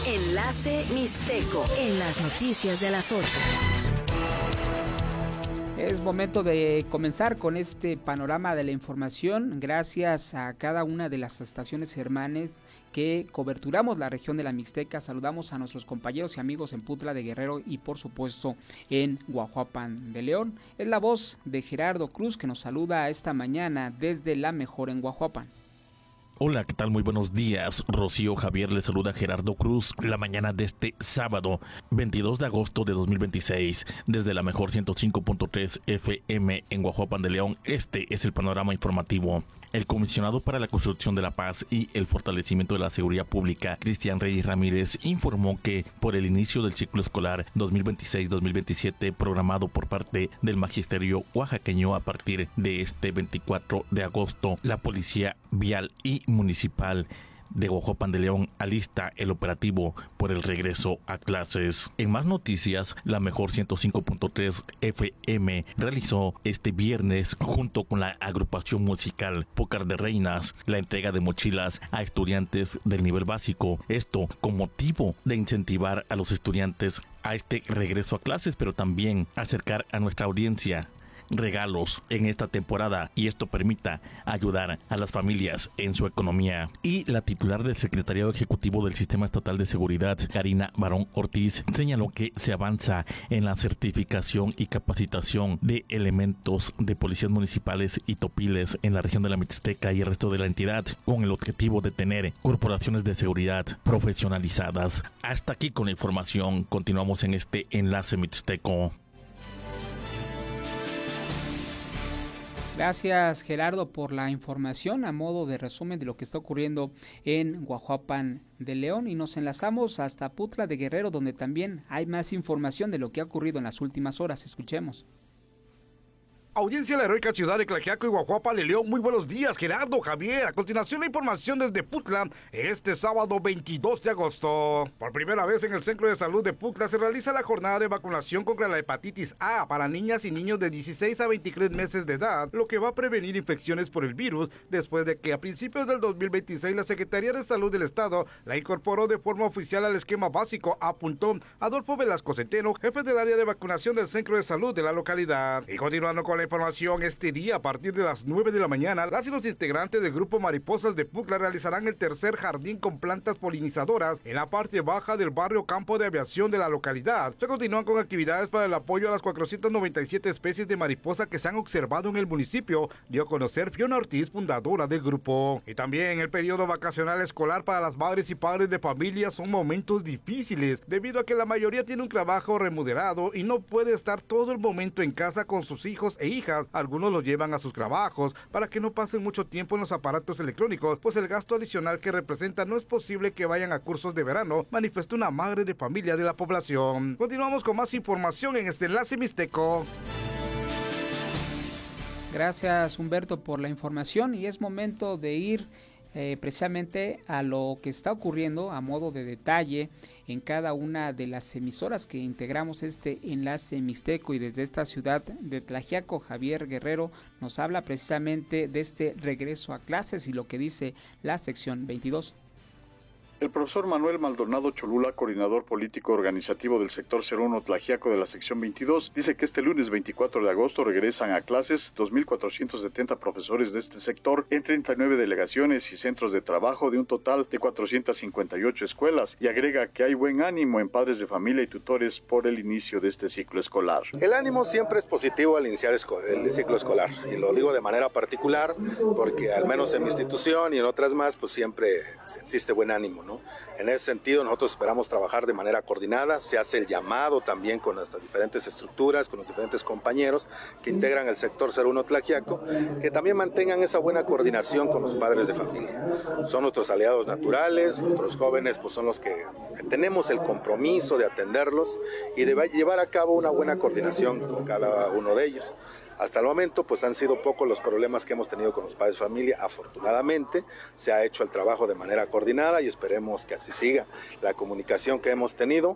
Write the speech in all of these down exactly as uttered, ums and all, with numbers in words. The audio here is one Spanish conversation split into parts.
Enlace Mixteco en las noticias de las ocho. Es momento de comenzar con este panorama de la información. Gracias a cada una de las estaciones hermanas que coberturamos la región de la Mixteca. Saludamos a nuestros compañeros y amigos en Putla de Guerrero y por supuesto en Guajuapan de León. Es la voz de Gerardo Cruz que nos saluda esta mañana desde La Mejor en Guajuapan. Hola, ¿qué tal? Muy buenos días. Rocío Javier le saluda a Gerardo Cruz la mañana de este sábado veintidós de agosto de dos mil veintiséis desde La Mejor ciento cinco punto tres F M en Guajuapan de León. Este es el panorama informativo. El comisionado para la construcción de la paz y el fortalecimiento de la seguridad pública, Cristian Reyes Ramírez, informó que por el inicio del ciclo escolar dos mil veintiséis dos mil veintisiete programado por parte del magisterio oaxaqueño a partir de este veinticuatro de agosto, la Policía Vial y Municipal de Guajuapan de León alista el operativo por el regreso a clases. En más noticias, La Mejor ciento cinco punto tres F M realizó este viernes junto con la agrupación musical Pócar de Reinas la entrega de mochilas a estudiantes del nivel básico. Esto con motivo de incentivar a los estudiantes a este regreso a clases, pero también acercar a nuestra audiencia regalos en esta temporada y esto permita ayudar a las familias en su economía. Y la titular del Secretariado Ejecutivo del Sistema Estatal de Seguridad, Karina Barón Ortiz, señaló que se avanza en la certificación y capacitación de elementos de policías municipales y topiles en la región de la Mixteca y el resto de la entidad, con el objetivo de tener corporaciones de seguridad profesionalizadas. Hasta aquí con la información. Continuamos en este enlace mixteco. Gracias, Gerardo, por la información a modo de resumen de lo que está ocurriendo en Guajuapan de León, y nos enlazamos hasta Putla de Guerrero, donde también hay más información de lo que ha ocurrido en las últimas horas. Escuchemos. Audiencia de la heroica ciudad de Tlaxiaco y Guajuapan de León. Muy buenos días, Gerardo, Javier. A continuación la información desde Putla, este sábado veintidós de agosto. Por primera vez en el Centro de Salud de Putla se realiza la jornada de vacunación contra la hepatitis A para niñas y niños de dieciséis a veintitrés meses de edad, lo que va a prevenir infecciones por el virus, después de que a principios del dos mil veintiséis la Secretaría de Salud del Estado la incorporó de forma oficial al esquema básico, apuntó Adolfo Velasco Centeno, jefe del área de vacunación del Centro de Salud de la localidad. Y continuando con la información, este día a partir de las nueve de la mañana, las y los integrantes del grupo Mariposas de Putla realizarán el tercer jardín con plantas polinizadoras en la parte baja del barrio Campo de Aviación de la localidad. Se continúan con actividades para el apoyo a las cuatrocientas noventa y siete especies de mariposa que se han observado en el municipio, dio a conocer Fiona Ortiz, fundadora del grupo. Y también el periodo vacacional escolar para las madres y padres de familia son momentos difíciles, debido a que la mayoría tiene un trabajo remunerado y no puede estar todo el momento en casa con sus hijos e hijas. Algunos los llevan a sus trabajos para que no pasen mucho tiempo en los aparatos electrónicos, pues el gasto adicional que representa no es posible que vayan a cursos de verano, manifestó una madre de familia de la población. Continuamos con más información en este enlace mixteco. Gracias, Humberto, por la información, y es momento de ir Eh, precisamente a lo que está ocurriendo a modo de detalle en cada una de las emisoras que integramos este enlace mixteco. Y desde esta ciudad de Tlaxiaco, Javier Guerrero nos habla precisamente de este regreso a clases y lo que dice la sección veintidós. El profesor Manuel Maldonado Cholula, coordinador político organizativo del sector cero uno Tlaxiaco de la sección veintidós, dice que este lunes veinticuatro de agosto regresan a clases dos mil cuatrocientos setenta profesores de este sector en treinta y nueve delegaciones y centros de trabajo de un total de cuatrocientas cincuenta y ocho escuelas, y agrega que hay buen ánimo en padres de familia y tutores por el inicio de este ciclo escolar. El ánimo siempre es positivo al iniciar el ciclo escolar, y lo digo de manera particular porque al menos en mi institución y en otras más pues siempre existe buen ánimo, ¿no? En ese sentido, nosotros esperamos trabajar de manera coordinada. Se hace el llamado también con nuestras diferentes estructuras, con los diferentes compañeros que integran el sector cero uno Tlaxiaco, que también mantengan esa buena coordinación con los padres de familia. Son nuestros aliados naturales, nuestros jóvenes pues son los que tenemos el compromiso de atenderlos y de llevar a cabo una buena coordinación con cada uno de ellos. Hasta el momento pues han sido pocos los problemas que hemos tenido con los padres de familia. Afortunadamente se ha hecho el trabajo de manera coordinada y esperemos que así siga. La comunicación que hemos tenido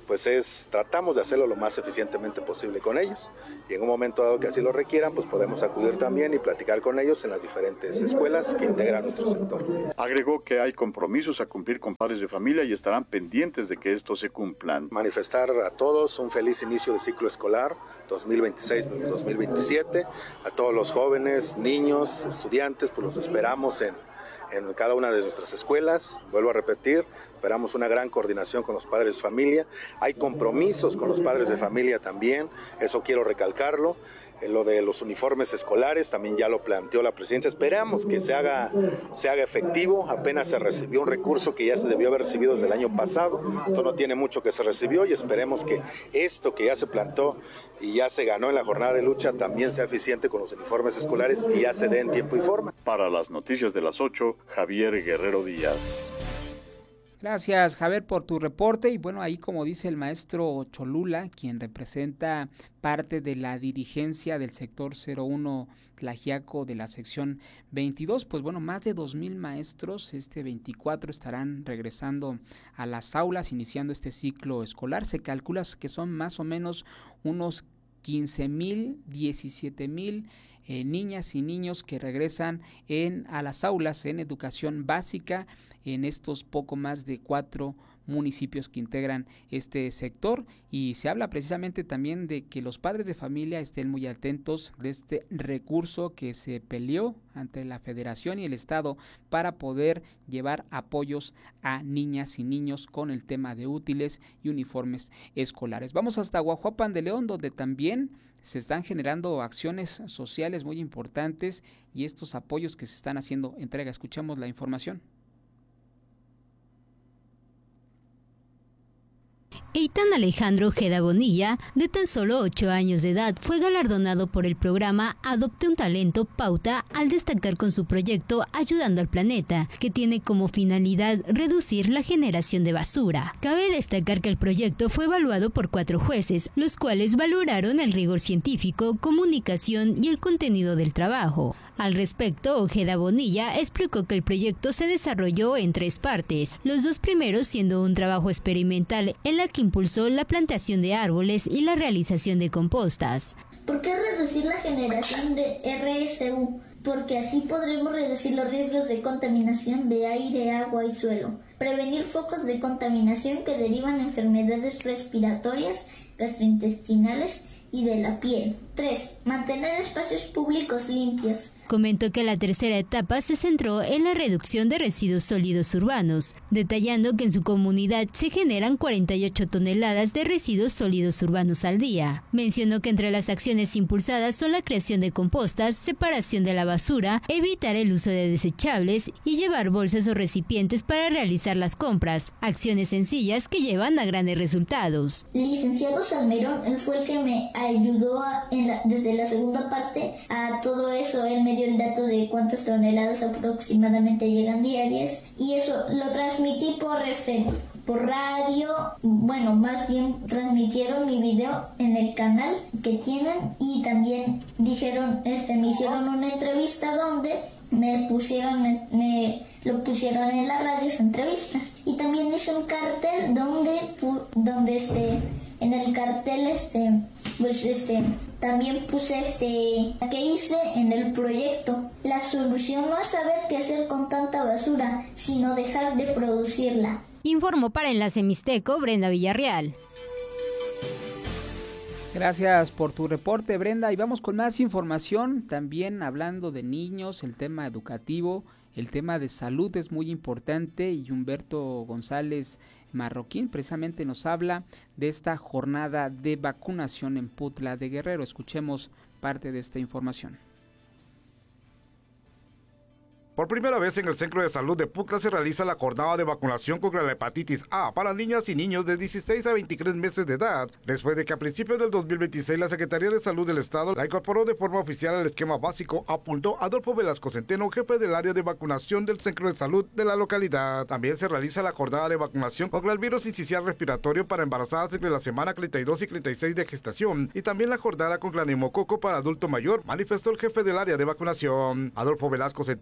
pues es, tratamos de hacerlo lo más eficientemente posible con ellos. Y en un momento dado que así lo requieran, pues podemos acudir también y platicar con ellos en las diferentes escuelas que integran nuestro sector. Agregó que hay compromisos a cumplir con padres de familia y estarán pendientes de que estos se cumplan. Manifestar a todos un feliz inicio de ciclo escolar dos mil veintiséis dos mil veintisiete, a todos los jóvenes, niños, estudiantes, pues los esperamos en, en cada una de nuestras escuelas. Vuelvo a repetir, esperamos una gran coordinación con los padres de familia. Hay compromisos con los padres de familia también, eso quiero recalcarlo. Eh, lo de los uniformes escolares también ya lo planteó la presidencia. Esperamos que se haga, se haga efectivo. Apenas se recibió un recurso que ya se debió haber recibido desde el año pasado. Entonces no tiene mucho que se recibió y esperemos que esto que ya se plantó y ya se ganó en la jornada de lucha también sea eficiente con los uniformes escolares y ya se dé en tiempo y forma. Para las noticias de las ocho, Javier Guerrero Díaz. Gracias, Javier, por tu reporte. Y bueno, ahí como dice el maestro Cholula, quien representa parte de la dirigencia del sector cero uno Tlaxiaco de la sección veintidós, pues bueno, más de dos mil maestros este veinticuatro estarán regresando a las aulas, iniciando este ciclo escolar. Se calcula que son más o menos unos quince mil, diecisiete mil eh, niñas y niños que regresan en, a las aulas en educación básica en estos poco más de cuatro municipios que integran este sector, y se habla precisamente también de que los padres de familia estén muy atentos de este recurso que se peleó ante la Federación y el Estado para poder llevar apoyos a niñas y niños con el tema de útiles y uniformes escolares. Vamos hasta Guajuapan de León, donde también se están generando acciones sociales muy importantes y estos apoyos que se están haciendo entrega. Escuchamos la información. Eitan Alejandro Ojeda Bonilla, de tan solo ocho años de edad, fue galardonado por el programa Adopte un Talento Pauta al destacar con su proyecto Ayudando al Planeta, que tiene como finalidad reducir la generación de basura. Cabe destacar que el proyecto fue evaluado por cuatro jueces, los cuales valoraron el rigor científico, comunicación y el contenido del trabajo. Al respecto, Ojeda Bonilla explicó que el proyecto se desarrolló en tres partes, los dos primeros siendo un trabajo experimental en la que impulsó la plantación de árboles y la realización de compostas. ¿Por qué reducir la generación de R S U? Porque así podremos reducir los riesgos de contaminación de aire, agua y suelo, prevenir focos de contaminación que derivan enfermedades respiratorias, gastrointestinales y de la piel. tres. Mantener espacios públicos limpios. Comentó que la tercera etapa se centró en la reducción de residuos sólidos urbanos, detallando que en su comunidad se generan cuarenta y ocho toneladas de residuos sólidos urbanos al día. Mencionó que entre las acciones impulsadas son la creación de compostas, separación de la basura, evitar el uso de desechables y llevar bolsas o recipientes para realizar las compras, acciones sencillas que llevan a grandes resultados. Licenciado Salmerón, él fue el que me ayudó a, en la, desde la segunda parte a todo eso. Él me dio el dato de cuántas toneladas aproximadamente llegan diarias y eso lo transmití por este por radio. Bueno, más bien transmitieron mi video en el canal que tienen y también dijeron, este, me hicieron una entrevista donde me pusieron, me lo pusieron en la radio esa entrevista, y también hice un cartel donde, donde este, en el cartel este, pues este, también puse este, que hice en el proyecto. La solución no es saber qué hacer con tanta basura, sino dejar de producirla. Informó para Enlace Mixteco Brenda Villarreal. Gracias por tu reporte, Brenda, y vamos con más información, también hablando de niños, el tema educativo, el tema de salud es muy importante, y Humberto González Marroquín precisamente nos habla de esta jornada de vacunación en Putla de Guerrero. Escuchemos parte de esta información. Por primera vez en el Centro de Salud de Putla se realiza la jornada de vacunación contra la hepatitis A para niñas y niños de dieciséis a veintitrés meses de edad, después de que a principios del dos mil veintiséis la Secretaría de Salud del Estado la incorporó de forma oficial al esquema básico, apuntó Adolfo Velasco Centeno, jefe del área de vacunación del Centro de Salud de la localidad. También se realiza la jornada de vacunación contra el virus incisional respiratorio para embarazadas entre la semana treinta y dos y treinta y seis de gestación, y también la jornada contra el neumococo para adulto mayor, manifestó el jefe del área de vacunación. Adolfo Velasco Centeno comentó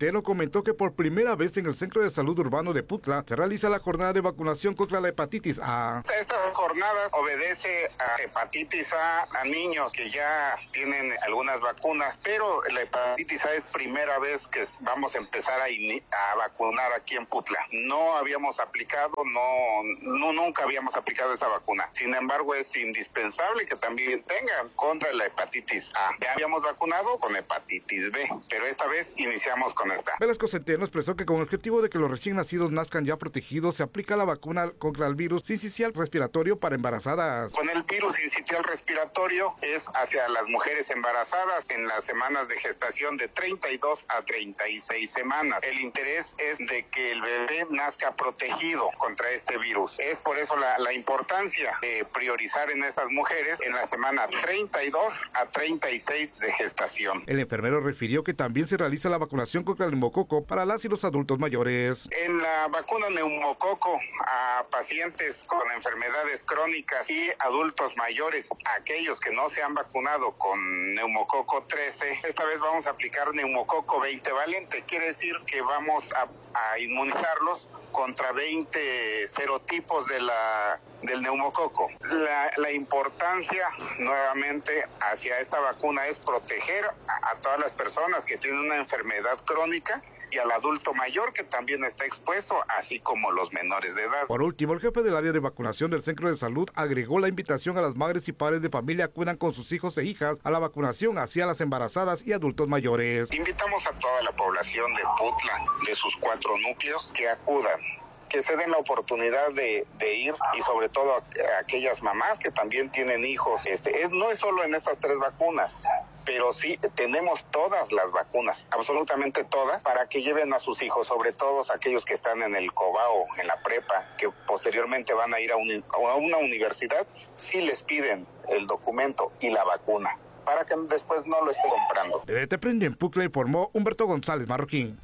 comentó que por primera vez en el Centro de Salud Urbano de Putla se realiza la jornada de vacunación contra la hepatitis A. Esta jornada obedece a hepatitis A a niños que ya tienen algunas vacunas, pero la hepatitis A es primera vez que vamos a empezar a, a vacunar aquí en Putla. No habíamos aplicado, no, no nunca habíamos aplicado esa vacuna. Sin embargo, es indispensable que también tengan contra la hepatitis A. Ya habíamos vacunado con hepatitis B, pero esta vez iniciamos con esta. Velasco Centeno expresó que con el objetivo de que los recién nacidos nazcan ya protegidos, se aplica la vacuna contra el virus sincicial respiratorio para embarazadas. Con el virus sincicial respiratorio es hacia las mujeres embarazadas en las semanas de gestación de treinta y dos a treinta y seis semanas. El interés es de que el bebé nazca protegido contra este virus. Es por eso la, la importancia de priorizar en estas mujeres en la semana treinta y dos a treinta y seis de gestación. El enfermero refirió que también se realiza la vacunación contra el neumococo para las y los adultos mayores. En la vacuna neumococo a pacientes con enfermedades crónicas y adultos mayores, aquellos que no se han vacunado con neumococo trece, esta vez vamos a aplicar neumococo veinte valente. Quiere decir que vamos a, a inmunizarlos contra veinte serotipos de la, del neumococo. La, la importancia nuevamente hacia esta vacuna es proteger a, a todas las personas que tienen una enfermedad crónica y al adulto mayor que también está expuesto, así como los menores de edad. Por último, el jefe del área de vacunación del Centro de Salud agregó la invitación a las madres y padres de familia que acudan con sus hijos e hijas a la vacunación hacia las embarazadas y adultos mayores. Invitamos a toda la población de Putla, de sus cuatro núcleos, que acudan, que se den la oportunidad de, de ir, y sobre todo a, a aquellas mamás que también tienen hijos. Este, es, no es solo en estas tres vacunas, pero sí tenemos todas las vacunas, absolutamente todas, para que lleven a sus hijos, sobre todo aquellos que están en el COBAO, en la prepa, que posteriormente van a ir a, un, a una universidad, sí les piden el documento y la vacuna, para que después no lo esté comprando. Desde Te Prende en Putla informó Humberto González Marroquín.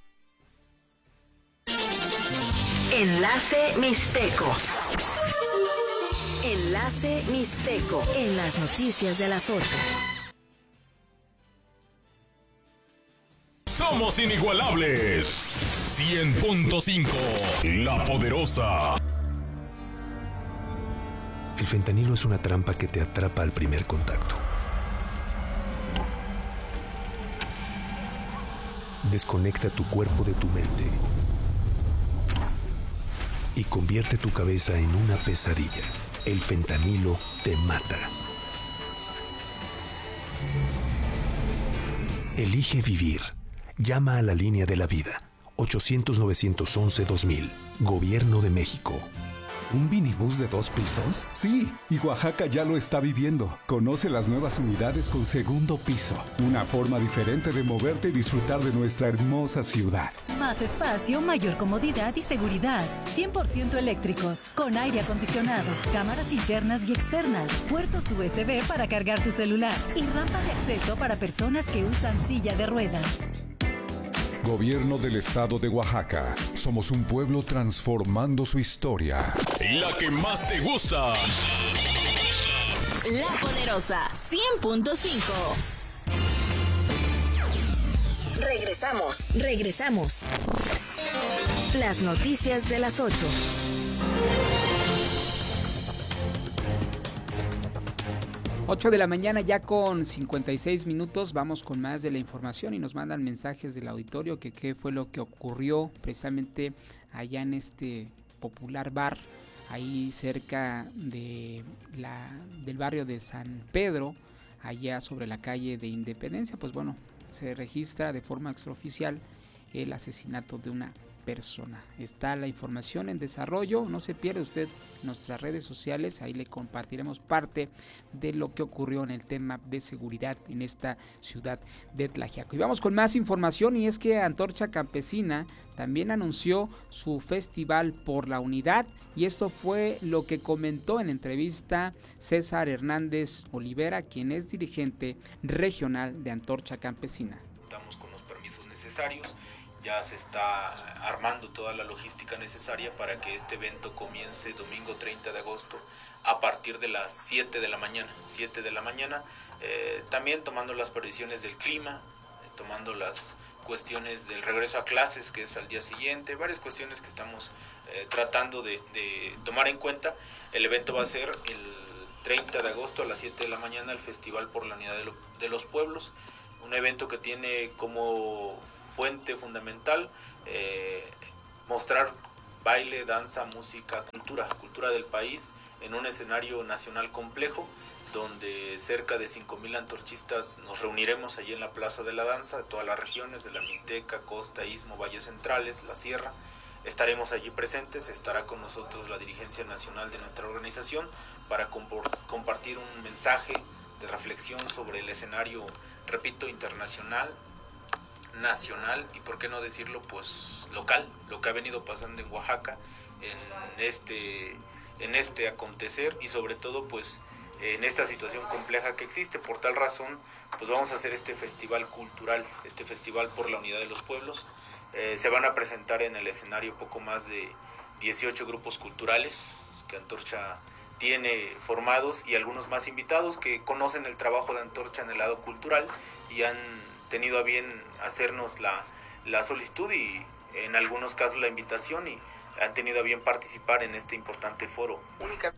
Enlace Mixteco. Enlace Mixteco en las noticias de las ocho. Somos inigualables. cien punto cinco. La Poderosa. El fentanilo es una trampa que te atrapa al primer contacto. Desconecta tu cuerpo de tu mente y convierte tu cabeza en una pesadilla. El fentanilo te mata. Elige vivir. Llama a la línea de la vida. ochocientos, novecientos once, dos mil. Gobierno de México. ¿Un minibús de dos pisos? Sí, y Oaxaca ya lo está viviendo. Conoce las nuevas unidades con segundo piso. Una forma diferente de moverte y disfrutar de nuestra hermosa ciudad. Más espacio, mayor comodidad y seguridad. cien por ciento eléctricos, con aire acondicionado, cámaras internas y externas, puertos U S B para cargar tu celular y rampa de acceso para personas que usan silla de ruedas. Gobierno del Estado de Oaxaca. Somos un pueblo transformando su historia. La que más te gusta. La Poderosa cien punto cinco. Regresamos, regresamos. Las noticias de las ocho. ocho de la mañana ya con cincuenta y seis minutos, vamos con más de la información y nos mandan mensajes del auditorio que qué fue lo que ocurrió precisamente allá en este popular bar, ahí cerca de la, del barrio de San Pedro, allá sobre la calle de Independencia. Pues bueno, se registra de forma extraoficial el asesinato de una persona. Está la información en desarrollo, no se pierde usted nuestras redes sociales, ahí le compartiremos parte de lo que ocurrió en el tema de seguridad en esta ciudad de Tlaxiaco. Y vamos con más información, y es que Antorcha Campesina también anunció su festival por la unidad, y esto fue lo que comentó en entrevista César Hernández Olivera, quien es dirigente regional de Antorcha Campesina. Contamos con los permisos necesarios. Ya se está armando toda la logística necesaria para que este evento comience domingo treinta de agosto a partir de las siete de la mañana. siete de la mañana, eh, también tomando las previsiones del clima, eh, tomando las cuestiones del regreso a clases, que es al día siguiente, varias cuestiones que estamos eh, tratando de, de tomar en cuenta. El evento va a ser el treinta de agosto a las siete de la mañana, el Festival por la Unidad de, lo, de los Pueblos, un evento que tiene como fuente fundamental eh, mostrar baile, danza, música, cultura, cultura del país en un escenario nacional complejo, donde cerca de cinco mil antorchistas nos reuniremos allí en la Plaza de la Danza, de todas las regiones, de la Mixteca, Costa, Istmo, Valles Centrales, la Sierra. Estaremos allí presentes, estará con nosotros la dirigencia nacional de nuestra organización para compartir un mensaje de reflexión sobre el escenario, repito, internacional, nacional y, por qué no decirlo, pues local, lo que ha venido pasando en Oaxaca en este, en este acontecer y sobre todo pues en esta situación compleja que existe. Por tal razón, pues vamos a hacer este festival cultural, este festival por la unidad de los pueblos. Eh, se van a presentar en el escenario poco más de dieciocho grupos culturales que Antorcha tiene formados y algunos más invitados que conocen el trabajo de Antorcha en el lado cultural y han tenido a bien hacernos la, la solicitud y en algunos casos la invitación y han tenido a bien participar en este importante foro. Única.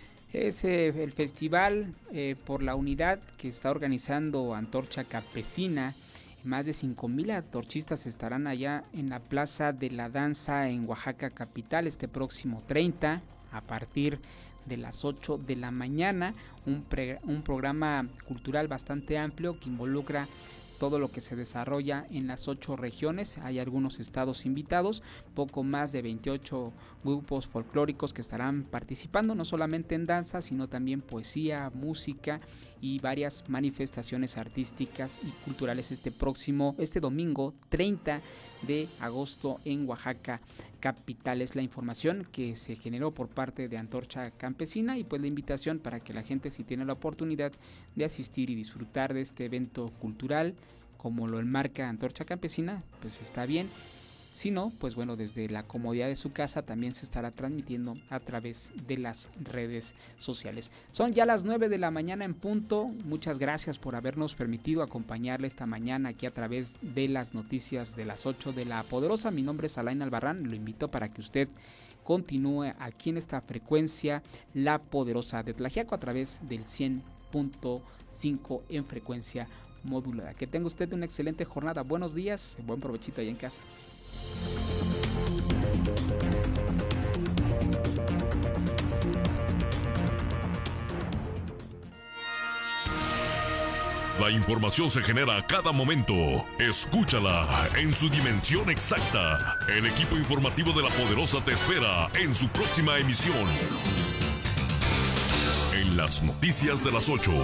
Es eh, el festival eh, por la unidad que está organizando Antorcha Campesina. Más de cinco mil antorchistas estarán allá en la Plaza de la Danza en Oaxaca capital este próximo treinta a partir de las ocho de la mañana. Un, pre, un programa cultural bastante amplio que involucra todo lo que se desarrolla en las ocho regiones. Hay algunos estados invitados, poco más de veintiocho grupos folclóricos que estarán participando, no solamente en danza, sino también poesía, música y varias manifestaciones artísticas y culturales este próximo, este domingo treinta de agosto en Oaxaca capital. Es la información que se generó por parte de Antorcha Campesina y pues la invitación para que la gente, si tiene la oportunidad de asistir y disfrutar de este evento cultural como lo enmarca Antorcha Campesina, pues está bien. Si no, pues bueno, desde la comodidad de su casa también se estará transmitiendo a través de las redes sociales. Son ya las nueve de la mañana en punto. Muchas gracias por habernos permitido acompañarle esta mañana aquí a través de las noticias de las ocho de La Poderosa. Mi nombre es Alain Albarrán. Lo invito para que usted continúe aquí en esta frecuencia La Poderosa de Tlaxiaco a través del cien punto cinco en frecuencia modulada. Que tenga usted una excelente jornada. Buenos días. Buen provechito ahí en casa. La información se genera a cada momento. Escúchala en su dimensión exacta. El equipo informativo de La Poderosa te espera en su próxima emisión. En las noticias de las ocho.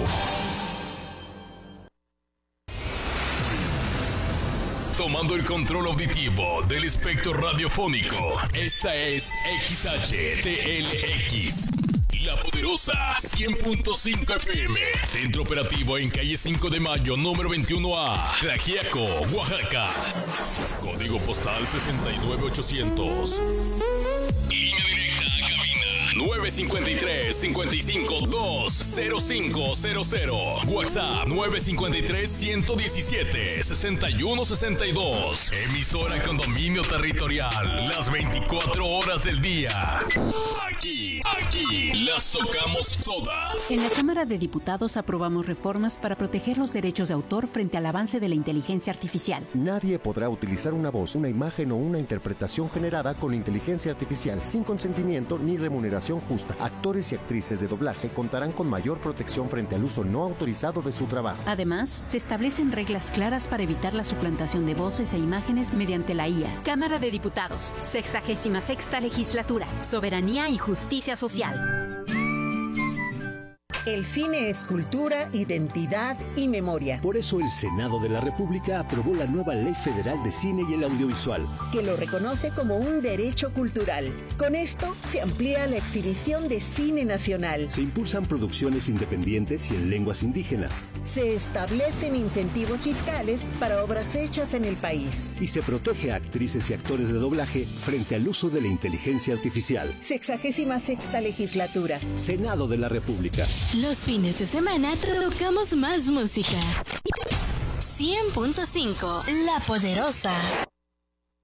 Tomando el control auditivo del espectro radiofónico. Esta es X H T L X. La Poderosa cien punto cinco F M. Centro operativo en calle cinco de mayo, número veintiuno A. Tlaxiaco, Oaxaca. Código postal sesenta y nueve ochocientos. Línea directa a cabina nueve cinco tres, cinco cinco dos, cero cinco cero cero. WhatsApp nueve cinco tres, uno uno siete, seis uno seis dos. Emisora con dominio territorial las veinticuatro horas del día. Aquí, aquí las tocamos todas. En la Cámara de Diputados aprobamos reformas para proteger los derechos de autor frente al avance de la inteligencia artificial. Nadie podrá utilizar una voz, una imagen o una interpretación generada con inteligencia artificial sin consentimiento ni remuneración justa. Actores y actrices de doblaje contarán con mayor protección frente al uso no autorizado de su trabajo. Además, se establecen reglas claras para evitar la suplantación de voces e imágenes mediante la I A. Cámara de Diputados, sexagésima sexta legislatura, soberanía y justicia social. El cine es cultura, identidad y memoria. Por eso el Senado de la República aprobó la nueva Ley Federal de Cine y el Audiovisual, que lo reconoce como un derecho cultural. Con esto se amplía la exhibición de cine nacional. Se impulsan producciones independientes y en lenguas indígenas. Se establecen incentivos fiscales para obras hechas en el país. Y se protege a actrices y actores de doblaje frente al uso de la inteligencia artificial. Sexagésima sexta legislatura. Senado de la República. Los fines de semana tocamos más música. cien punto cinco, La Poderosa.